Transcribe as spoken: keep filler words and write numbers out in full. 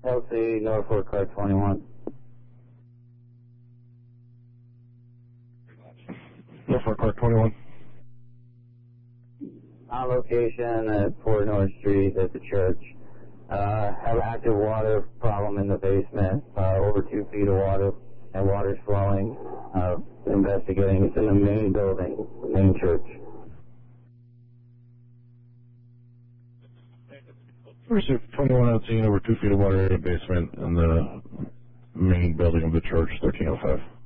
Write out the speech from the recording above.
L C Norfolk Car twenty-one. Norfolk Car twenty-one. On location at Fort North Street at the church. Uh, have active water problem in the basement, uh, over two feet of water, and water's flowing. Uh, investigating. It's in the main building, main church. Receive twenty-one out scene, over two feet of water in the basement in the main building of the church, thirteen oh five.